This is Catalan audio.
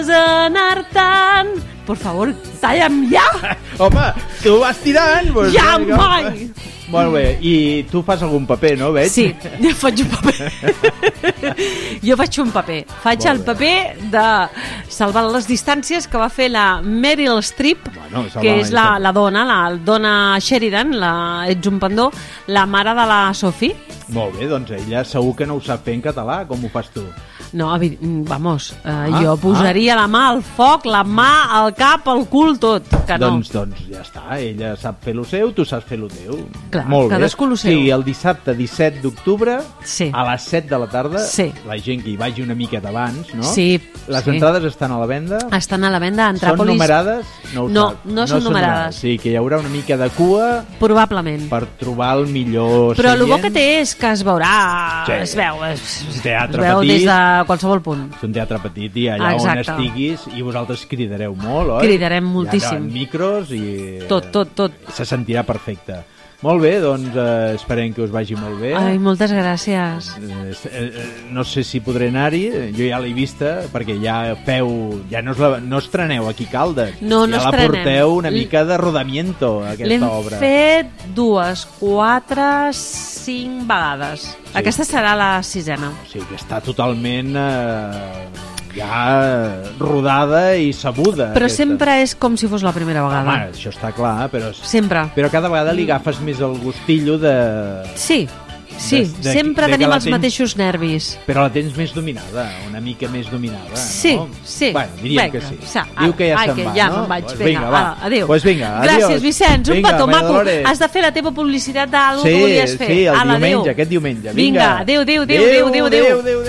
anar-te'n. Por favor, talla'm ja! Home, tu vas tirant. Doncs, Ja mai! Molt bé, i tu fas algun paper, no, veig? Sí, jo faig un paper. Jo faig un paper. Faig el paper de Salvant les distàncies que va fer la Meryl Streep, que és la dona Sheridan, ets un pendó, la mare de la Sophie. Molt bé, doncs ella segur que no ho sap fer en català. Com ho fas tu? No, vamos, jo posaria la mà al foc, la mà al cap, al cul, tot, que no. Doncs ja està, ella sap fer lo seu, tu saps fer lo teu. Clar, molt cadascú bé. lo seu. Sí, el dissabte 17 d'octubre, a les 7 de la tarda, la gent que hi vagi una miqueta abans, no? Sí. Les entrades estan a la venda? Estan a la venda a Antràpolis. Són numerades? No són numerades. Sí, que hi haurà una mica de cua. Probablement. Per trobar el millor Però seient. el bo que té és que es veurà, es veu des de qualsevol punt. És un teatre petit i allà on estiguis, i vosaltres cridareu molt, oi? Cridarem moltíssim. Hi ha micros i... Tot. Se sentirà perfecte. Molt bé, doncs esperem que us vagi molt bé. Ai, moltes gràcies. No sé si podré anar-hi, jo ja l'he vista, perquè ja no estreneu aquí Caldes. No estrenem. Ja la porteu una mica de rodamiento, aquesta obra. L'hem fet 2, 4, 5 vegades. Sí. Aquesta serà la 6ena. O sigui que està totalment... ja rodada i sabuda. Però sempre és com si fos la primera vegada. Home, això està clar, però... Sempre. Però cada vegada li agafes més el gustillo de... Sí, sempre tenim els mateixos nervis. Però la tens més dominada, una mica més dominada, sí, no? Sí. Bueno, diríem que sí. Diu que ja se'n va, ja no? me'n vaig, vinga, va. Adéu. Pues vinga, adiós. Gràcies, Vicenç, un petó maco. Has de fer la teva publicitat d'algú que volies fer. Sí, el diumenge, aquest diumenge. Vinga, adéu.